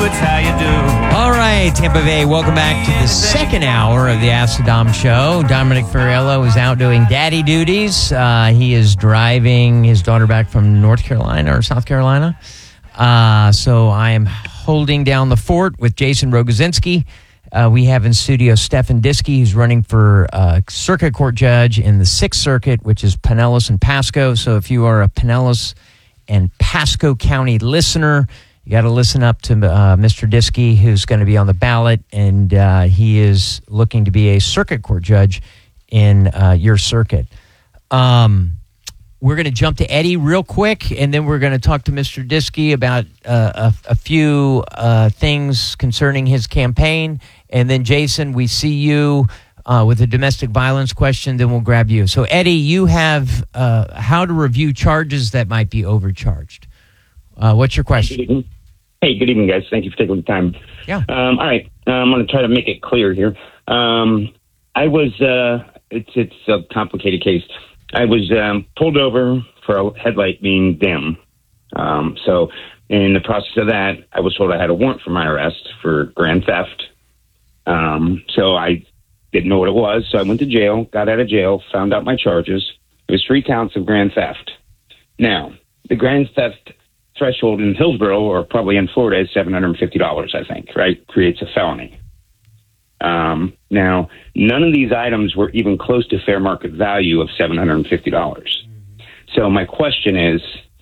it's how you do. All right, Tampa Bay, welcome back to the second hour of the Ask Saddam Show. Dominic Ferriello is out doing daddy duties. He is driving his daughter back from North Carolina or South Carolina. So I am holding down the fort with Jason Rogozinski. We have in studio Stefan Diskey, who's running for circuit court judge in the 6th Circuit, which is Pinellas and Pasco. So if you are a Pinellas and Pasco County listener, you got to listen up to Mr. Diskey, who's going to be on the ballot, and he is looking to be a circuit court judge in your circuit. We're going to jump to Eddie real quick, and then we're going to talk to Mr. Diskey about a few things concerning his campaign. And then, Jason, we see you with a domestic violence question, then we'll grab you. So, Eddie, you have how to review charges that might be overcharged. What's your question? Hey, good evening, guys. Thank you for taking the time. Yeah. All right. I'm going to try to make it clear here. I was, it's a complicated case. I was pulled over for a headlight being dim. So in the process of that, I was told I had a warrant for my arrest for grand theft. So I didn't know what it was. So I went to jail, got out of jail, found out my charges. It was 3 counts of grand theft. Now, the grand theft threshold in Hillsborough, or probably in Florida, is $750, I think, right? Creates a felony. Now, none of these items were even close to fair market value of $750. So my question is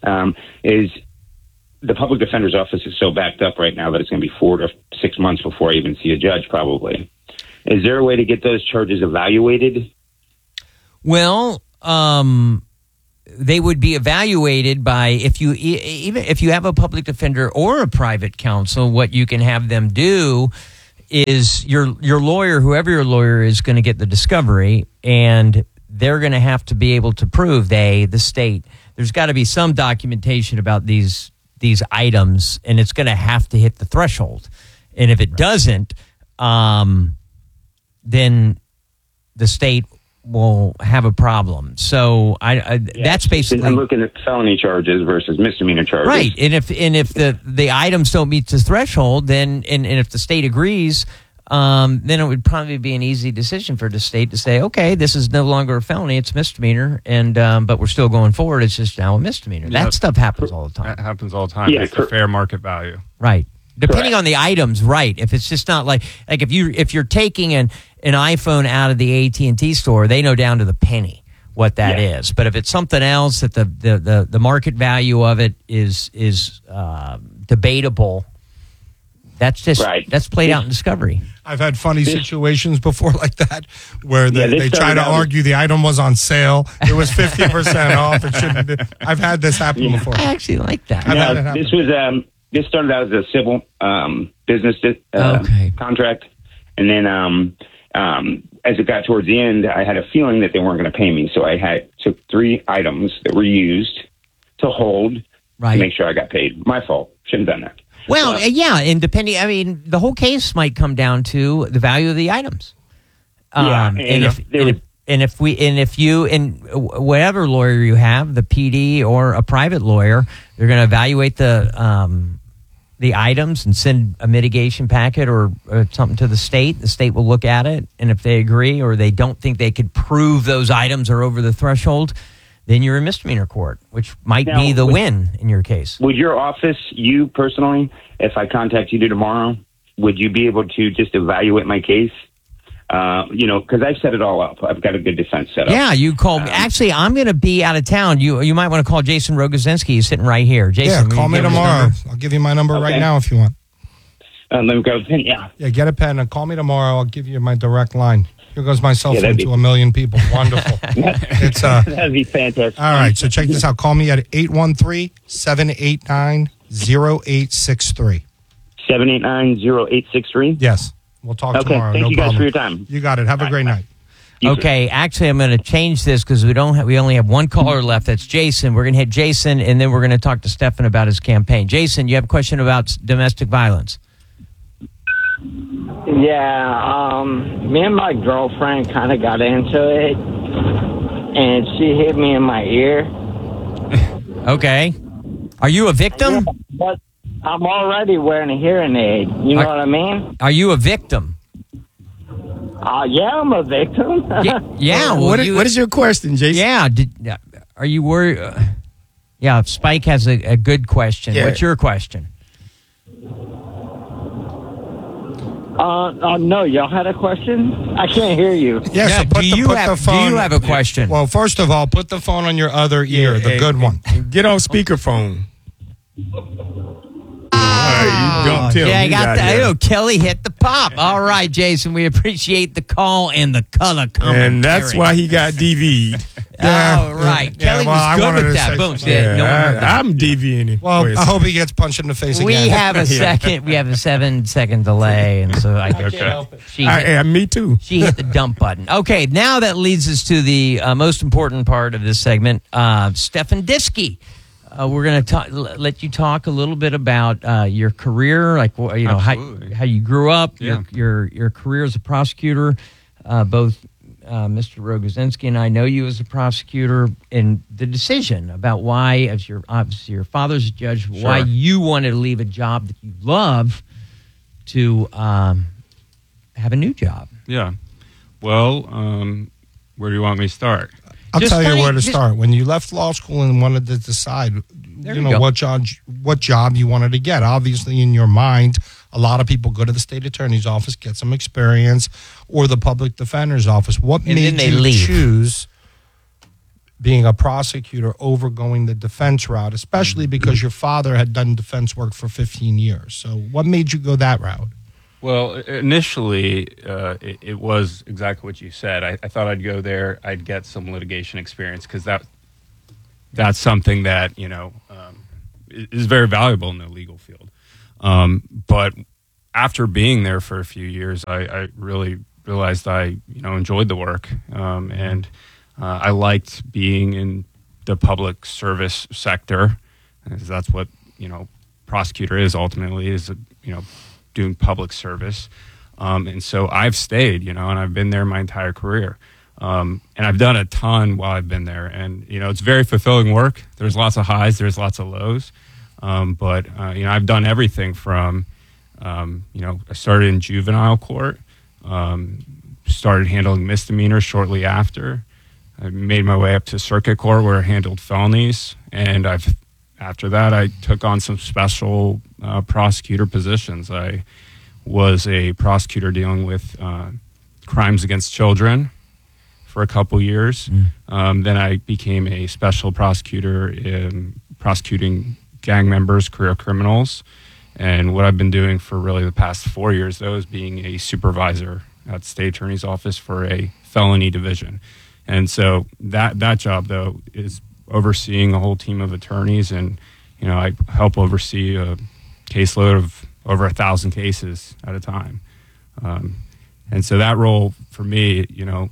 the public defender's office is so backed up right now that it's going to be 4 to 6 months before I even see a judge, probably. Is there a way to get those charges evaluated? Well, they would be evaluated by even if you have a public defender or a private counsel. What you can have them do is your lawyer, whoever your lawyer is, going to get the discovery, and they're going to have to be able to prove the state. There's got to be some documentation about these items, and it's going to have to hit the threshold. And if it doesn't, then the state will have a problem. So that's basically, I'm looking at felony charges versus misdemeanor charges. Right. And if the items don't meet the threshold, then and if the state agrees, then it would probably be an easy decision for the state to say, okay, this is no longer a felony, it's misdemeanor, and but we're still going forward, it's just now a misdemeanor. Yeah, that stuff happens all the time. That happens all the time. Yeah, it's the fair market value. Right. Depending on the items, right. If it's just not like if you're taking an iPhone out of the AT&T store, they know down to the penny what that is. But if it's something else that the market value of it is debatable, that's just that's played out in discovery. I've had funny situations before like that where they try to argue the item was on sale. It was 50% off. It shouldn't be. I've had this happen before. I actually like that. This started out as a civil business contract, and then as it got towards the end, I had a feeling that they weren't going to pay me, so I took 3 items that were used to hold to make sure I got paid. My fault. Shouldn't have done that. Well, and depending, I mean, the whole case might come down to the value of the items. If you whatever lawyer you have, the PD or a private lawyer, they're going to evaluate the items and send a mitigation packet or something to the state. The state will look at it, and if they agree or they don't think they could prove those items are over the threshold, then you're in misdemeanor court, which might be the win in your case. Would your office, you personally, if I contact you tomorrow, would you be able to just evaluate my case? Because I've set it all up. I've got a good defense set up. Yeah, you call. Actually, I'm going to be out of town. You might want to call Jason Rogozinski. He's sitting right here. Jason, call me tomorrow. I'll give you my number right now if you want. Let me grab a pen. Yeah, get a pen and call me tomorrow. I'll give you my direct line. Here goes my cell phone to 1 million people. Wonderful. That'd be fantastic. All right, so check this out. Call me at 813-789-0863. 789-0863? Yes. We'll talk tomorrow. Thank you guys for your time. You got it. Have a great night. Okay, actually, I'm going to change this because we only have one caller left. That's Jason. We're going to hit Jason, and then we're going to talk to Stefan about his campaign. Jason, you have a question about domestic violence? Yeah, me and my girlfriend kind of got into it, and she hit me in my ear. Okay. Are you a victim? I'm already wearing a hearing aid. You know what I mean? Are you a victim? Yeah, I'm a victim. Yeah. Well, what is your question, Jason? Yeah. Are you worried? Yeah, Spike has a good question. Yeah. What's your question? No, y'all had a question? I can't hear you. Yeah, so do you have a question? Well, first of all, put the phone on your other ear, the good one. Get on speakerphone. I got that. Oh, Kelly hit the pop. All right, Jason, we appreciate the call and the color commentary. And that's why he got DV'd. Oh, right. Kelly was good with that. Boom. No one heard that. I'm DVing. Well, I hope he gets punched in the face We again. have a second. We have a 7-second delay, and so I guess me too. She hit the dump button. Okay, now that leads us to the most important part of this segment, Stefan Disky. We're going to let you talk a little bit about your career, like how you grew up, your career as a prosecutor. Both Mr. Rogozinski and I know you as a prosecutor, and the decision about why, as your father's a judge, why you wanted to leave a job that you love to have a new job. Yeah. Well, where do you want me to start? I'll tell you where to start. When you left law school and wanted to decide, what job you wanted to get. Obviously, in your mind, a lot of people go to the state attorney's office, get some experience, or the public defender's office. What made you choose being a prosecutor over going the defense route, especially because your father had done defense work for 15 years? So what made you go that route? Well, initially, it was exactly what you said. I thought I'd go there, I'd get some litigation experience, because that's something that, is very valuable in the legal field. But after being there for a few years, I really realized I, enjoyed the work. And I liked being in the public service sector, because that's what, prosecutor is ultimately, doing public service. And so I've stayed, and I've been there my entire career. And I've done a ton while I've been there. And, it's very fulfilling work. There's lots of highs, there's lots of lows. But I've done everything from, I started in juvenile court, started handling misdemeanors shortly after. I made my way up to circuit court where I handled felonies. And after that, I took on some special prosecutor positions. I was a prosecutor dealing with crimes against children for a couple years. Then I became a special prosecutor in prosecuting gang members, career criminals. And what I've been doing for really the past 4 years, though, is being a supervisor at the state attorney's office for a felony division. And so that job, though, is overseeing a whole team of attorneys, and I help oversee a caseload of over 1,000 cases at a time, and so that role for me,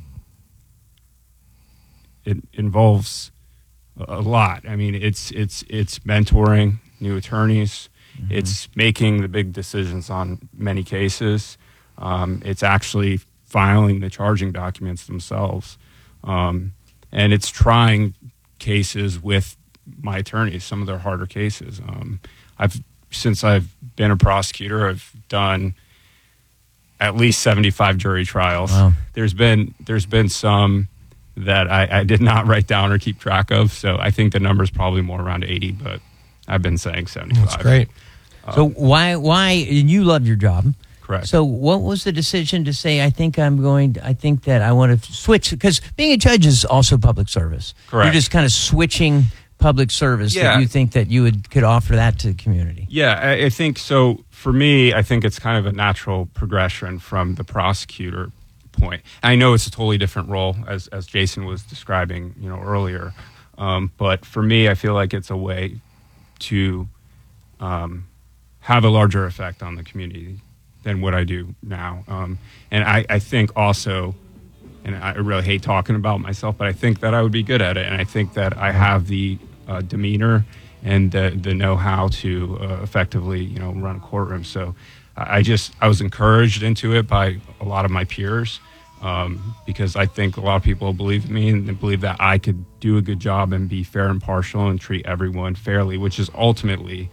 it involves a lot. I mean, it's mentoring new attorneys, it's making the big decisions on many cases, it's actually filing the charging documents themselves, and it's trying cases with my attorneys, some of their harder cases. Since I've been a prosecutor, I've done at least 75 jury trials. Wow. There's been some that I did not write down or keep track of, so I think the number is probably more around 80, but I've been saying 75. That's great. So why, and you love your job. Correct. So what was the decision to say, I think that I want to switch? Because being a judge is also public service. Correct. You're just kind of switching public service. Yeah. That you think that you could offer that to the community. Yeah, I think so. For me, I think it's kind of a natural progression from the prosecutor point. I know it's a totally different role, as Jason was describing, earlier. But for me, I feel like it's a way to have a larger effect on the community than what I do now. And I think also, and I really hate talking about myself, but I think that I would be good at it. And I think that I have the demeanor and the know-how to effectively, run a courtroom. So I was encouraged into it by a lot of my peers, because I think a lot of people believe in me and believe that I could do a good job and be fair and impartial and treat everyone fairly, which is ultimately,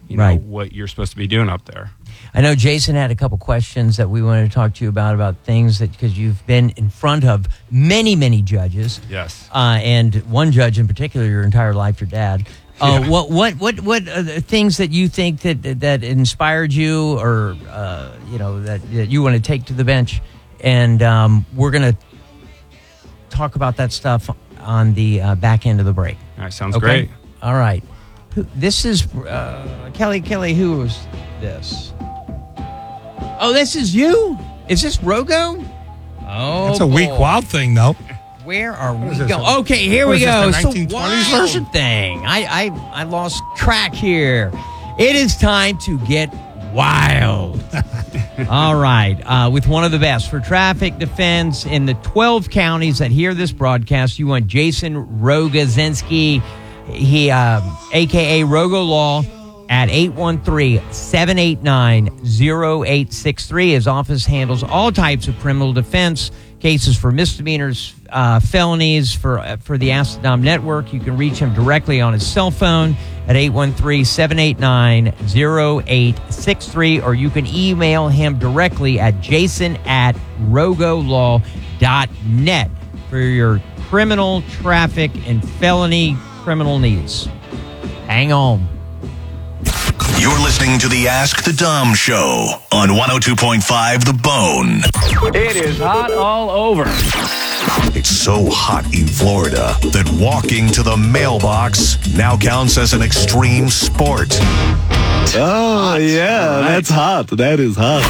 Right. what you're supposed to be doing up there. I know Jason had a couple questions that we wanted to talk to you about things that, because you've been in front of many, many judges. Yes. And one judge in particular, your entire life, your dad. What things that you think that inspired you, or that you want to take to the bench? And we're going to talk about that stuff on the back end of the break. All right, sounds great. All right. This is Kelly. Kelly, who was this? Oh, this is you? Is this Rogo? Oh, it's a weak wild thing, though. Where are we going? Okay, here we go. It's the 1920s version thing. I lost track here. It is time to get wild. All right. With one of the best for traffic defense in the 12 counties that hear this broadcast, you want Jason Rogozinski, he a.k.a. Rogo Law, at 813-789-0863. His office handles all types of criminal defense cases for misdemeanors, felonies, for the Ask the Dom Network. You can reach him directly on his cell phone at 813-789-0863, or you can email him directly at jason@rogolaw.net for your criminal, traffic, and felony criminal needs. Hang on. You're listening to the Ask the Dom Show on 102.5 The Bone. It is hot all over. It's so hot in Florida that walking to the mailbox now counts as an extreme sport. Oh, yeah, that's hot. That is hot.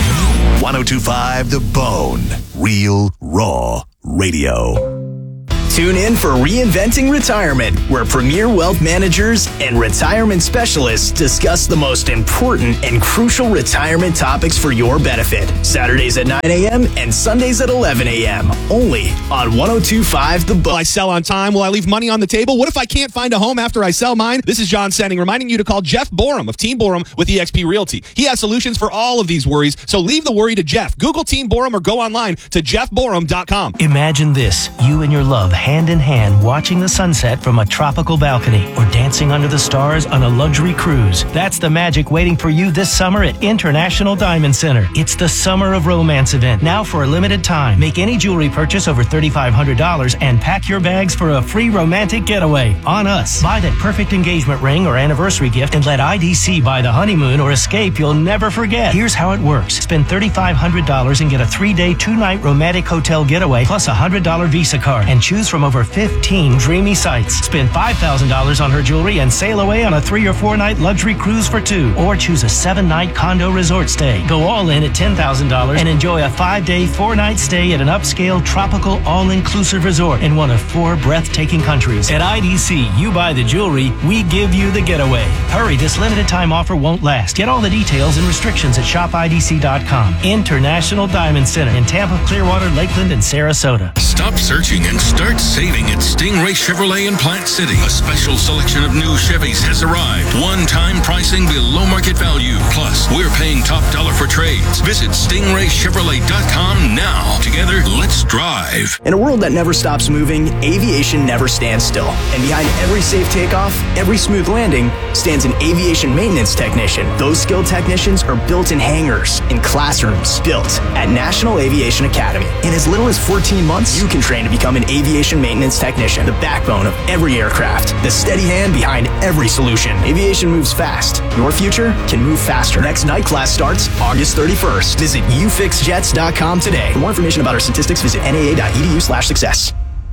102.5 The Bone. Real, raw radio. Tune in for Reinventing Retirement, where premier wealth managers and retirement specialists discuss the most important and crucial retirement topics for your benefit. Saturdays at 9 a.m. and Sundays at 11 a.m. Only on 102.5 The Bone. Will I sell on time? Will I leave money on the table? What if I can't find a home after I sell mine? This is John Senning reminding you to call Jeff Borum of Team Borum with eXp Realty. He has solutions for all of these worries, so leave the worry to Jeff. Google Team Borum or go online to jeffborum.com. Imagine this, you and your love hand in hand watching the sunset from a tropical balcony or dancing under the stars on a luxury cruise. That's the magic waiting for you this summer at International Diamond Center. It's the Summer of Romance event, now for a limited time. Make any jewelry purchase over $3,500 and pack your bags for a free romantic getaway on us. Buy that perfect engagement ring or anniversary gift and let IDC buy the honeymoon or escape you'll never forget. Here's how it works. Spend $3,500 and get a 3-day, 2-night romantic hotel getaway plus a $100 Visa card and choose from over 15 dreamy sites. Spend $5,000 on her jewelry and sail away on a 3 or 4 night luxury cruise for 2. Or choose a 7-night condo resort stay. Go all in at $10,000 and enjoy a 5-day, 4-night stay at an upscale tropical all-inclusive resort in one of 4 breathtaking countries. At IDC, you buy the jewelry, we give you the getaway. Hurry, this limited time offer won't last. Get all the details and restrictions at shopidc.com. International Diamond Center in Tampa, Clearwater, Lakeland, and Sarasota. Stop searching and start saving at Stingray Chevrolet in Plant City. A special selection of new Chevys has arrived. One-time pricing below market value. Plus, we're paying top dollar for trades. Visit StingrayChevrolet.com now. Together, let's drive. In a world that never stops moving, aviation never stands still. And behind every safe takeoff, every smooth landing, stands an aviation maintenance technician. Those skilled technicians are built in hangars, in classrooms, built at National Aviation Academy. In as little as 14 months, you can train to become an aviation maintenance technician, the backbone of every aircraft, the steady hand behind every solution. Aviation moves fast. Your future can move faster. Next night class starts August 31st. Visit ufixjets.com today. For more information about our statistics, visit naa.edu/success.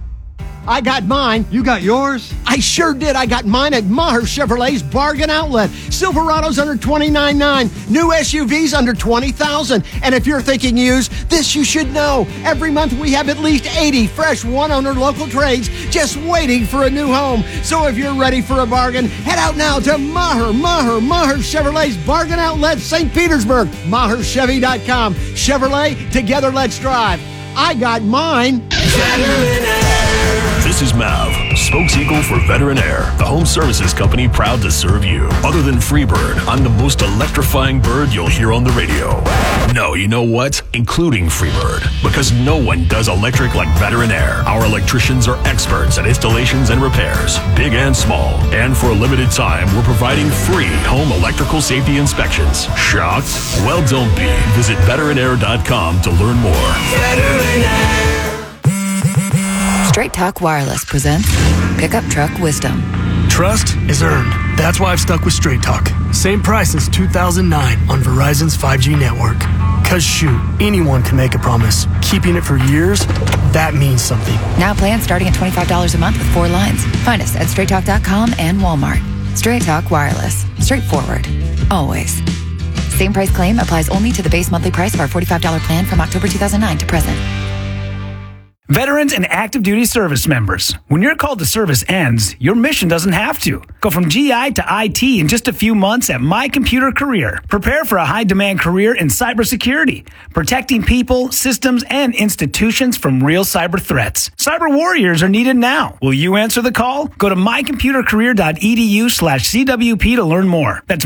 I got mine. You got yours? I sure did. I got mine at Maher Chevrolet's Bargain Outlet. Silverado's under $29,900. New SUVs under $20,000. And if you're thinking used, this you should know. Every month we have at least 80 fresh one-owner local trades just waiting for a new home. So if you're ready for a bargain, head out now to Maher Chevrolet's Bargain Outlet, St. Petersburg. MaherChevy.com. Chevrolet, together let's drive. I got mine. This is Mav, spokespeople for Veteran Air, the home services company proud to serve you. Other than Freebird, I'm the most electrifying bird you'll hear on the radio. No, you know what? Including Freebird, because no one does electric like Veteran Air. Our electricians are experts at installations and repairs, big and small. And for a limited time, we're providing free home electrical safety inspections. Shocked? Well, don't be. Visit veteranair.com to learn more. Veteran Air. Straight Talk Wireless presents Pickup Truck Wisdom. Trust is earned. That's why I've stuck with Straight Talk. Same price since 2009 on Verizon's 5G network. Cause shoot, anyone can make a promise. Keeping it for years, that means something. Now plans starting at $25 a month with 4 lines. Find us at straighttalk.com and Walmart. Straight Talk Wireless. Straightforward. Always. Same price claim applies only to the base monthly price of our $45 plan from October 2009 to present. Veterans and active duty service members, when your call to service ends, your mission doesn't have to. Go from GI to IT in just a few months at My Computer Career. Prepare for a high-demand career in cybersecurity, protecting people, systems, and institutions from real cyber threats. Cyber warriors are needed now. Will you answer the call? Go to mycomputercareer.edu/CWP to learn more. That's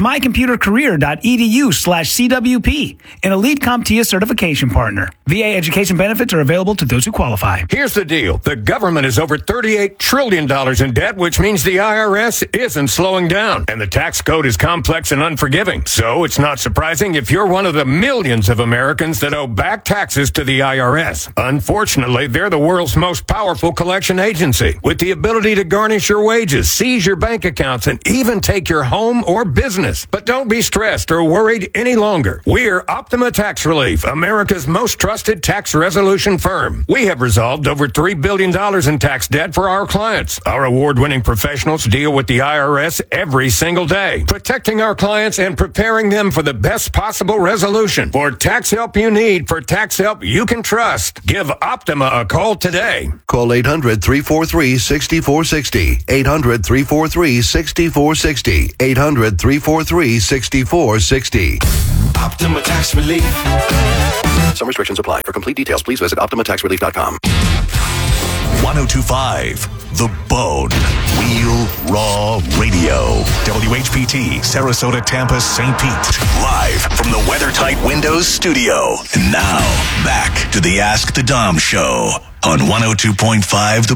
mycomputercareer.edu/CWP, an elite CompTIA certification partner. VA education benefits are available to those who qualify. Here's the deal. The government is over $38 trillion in debt, which means the IRS isn't slowing down. And the tax code is complex and unforgiving. So it's not surprising if you're one of the millions of Americans that owe back taxes to the IRS. Unfortunately, they're the world's most powerful collection agency, with the ability to garnish your wages, seize your bank accounts, and even take your home or business. But don't be stressed or worried any longer. We're Optima Tax Relief, America's most trusted tax resolution firm. We have resolved over $3 billion in tax debt for our clients. Our award-winning professionals deal with the IRS every single day, protecting our clients and preparing them for the best possible resolution. For tax help you need, for tax help you can trust, give Optima a call today. Call 800-343-6460. 800-343-6460. 800-343-6460. Optima Tax Relief. Some restrictions apply. For complete details, please visit OptimaTaxRelief.com. 1025 The Bone. Real Raw Radio. WHPT, Sarasota, Tampa, St. Pete. Live from the WeatherTight Windows studio. And now, back to the Ask the Dom Show on 102.5 The